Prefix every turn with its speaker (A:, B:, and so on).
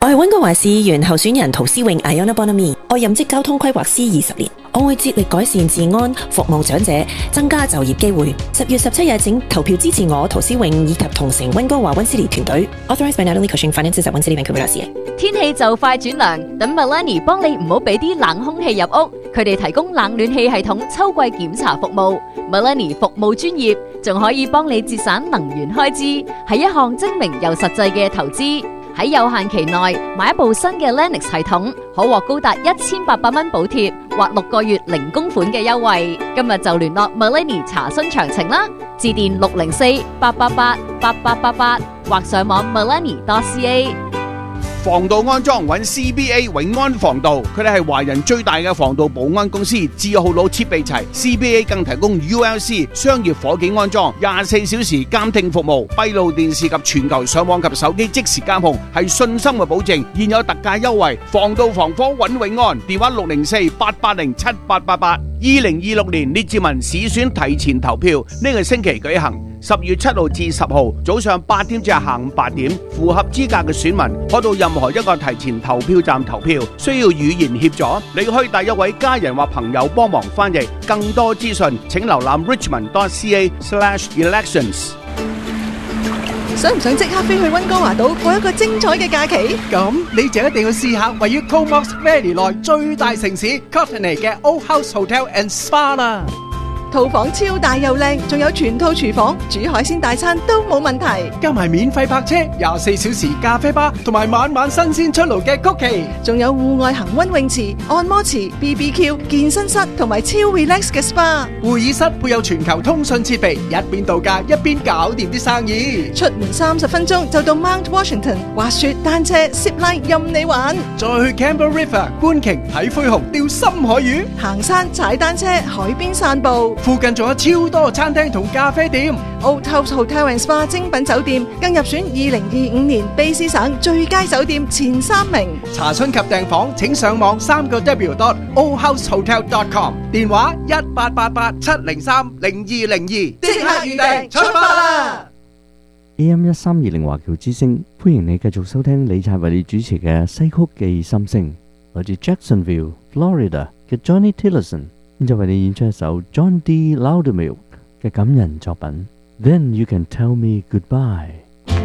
A: 我係溫哥華市議員候選人陶思穎 Iona Bonamy， 我任職交通規劃師20年，我會致力改善治安，服務長者，增加就業機會。10月17日請投票支持我陶思穎以及同城溫哥華溫斯利團隊。Authorized by Natalie Cushing Finances at 溫斯利 Vancouver.ca。
B: 天氣就快轉涼，等 Melanie 幫你唔好俾啲冷空氣入屋。佢哋提供冷暖氣系統秋季檢查服務。Melanie 服務專業，仲可以幫你節省能源開支，係一項精明又實際嘅投資。喺有限期內買一部新嘅 Lennox 系統，可獲高達1800蚊補貼或6個月零供款嘅優惠。今日就聯絡 Melanie 查詢詳情啦，致電604-888-8888或上網 melanie.ca。
C: 防盜安裝揾 CBA 永安防盜，佢哋係華人最大嘅防盜保安公司，字號佬設備齊。CBA 更提供 ULC 商業火警安裝、24小時監聽服務、閉路電視及全球上網及手機即時監控，係信心嘅保證。現有特價優惠，防盜防火揾永安，電話604-880-7888。2026年列治文市選提前投票，呢個星期舉行。10月7號至10號早上8點至下午8點，符合資格嘅選民可到任何一個提前投票站投票，需要語言協助，你可以帶一位家人或朋友幫忙翻譯。更多資訊請瀏覽 richmond.ca/elections。
D: 想唔想即刻飛去溫哥華島過一個精彩嘅假期？
E: 咁你就一定要試下位於 Comox Valley 內最大城市 Courtenay 嘅 Old House Hotel and Spa 啦。
D: 套房超大又靚，仲有全套廚房，煮海鮮大餐都冇問題。
E: 加埋免費泊車、24小時咖啡吧，同埋晚晚新鮮出爐嘅曲奇，
D: 仲有戶外恒溫泳池、按摩池、BBQ、健身室同埋超 relax 嘅 SPA。
E: 會議室配有全球通訊設備，一邊度假一邊搞掂啲生意。
D: 出門30分鐘就到 Mount Washington， 滑雪、單車、zip line 任你玩。
E: 再去 Campbell River 觀鯨、睇灰熊、釣深海魚，
D: 行山、踩單車、海邊散步。
E: 附近仲有超多餐廳同咖啡店。
D: Old House Hotel and Spa 精品酒店更入選2025年卑詩省最佳酒店前3名。
E: 查詢及訂房請上網3w.oldhousehotel.com， 電話1888-703-0202，即刻預訂出發啦！
F: AM1320華僑之聲，歡迎你繼續收聽李察為你主持嘅西曲記心聲，來自 Jacksonville、Florida 嘅 Johnny Tillerson。現在為你演出一首 John D. Loudermilk 嘅感人作品 Then You Can Tell Me Goodbye。